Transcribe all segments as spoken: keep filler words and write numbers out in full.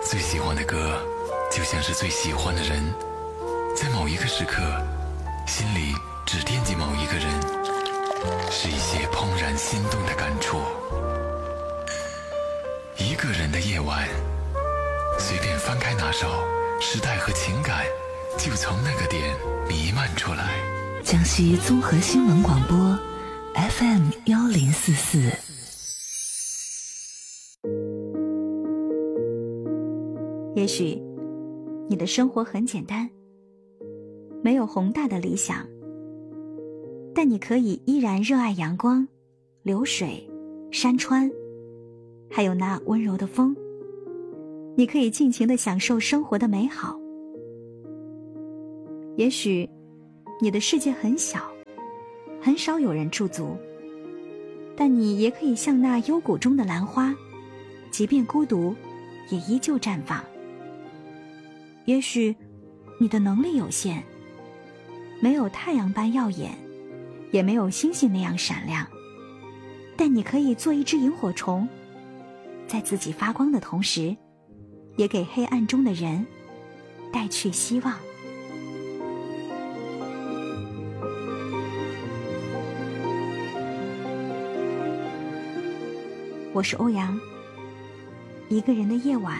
最喜欢的歌就像是最喜欢的人，在某一个时刻心里只惦记某一个人，是一些怦然心动的感触。一个人的夜晚，随便翻开哪首，时代和情感就从那个点弥漫出来。 江西综合新闻广播 F M 幺零四四。 也许你的生活很简单，没有宏大的理想，但你可以依然热爱阳光、流水、山川，还有那温柔的风。你可以尽情地享受生活的美好。也许你的世界很小，很少有人驻足，但你也可以像那幽谷中的兰花，即便孤独也依旧绽放。也许你的能力有限，没有太阳般耀眼，也没有星星那样闪亮，但你可以做一只萤火虫，在自己发光的同时，也给黑暗中的人带去希望。我是欧阳。一个人的夜晚，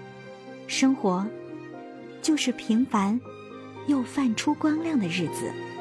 生活就是平凡又泛出光亮的日子。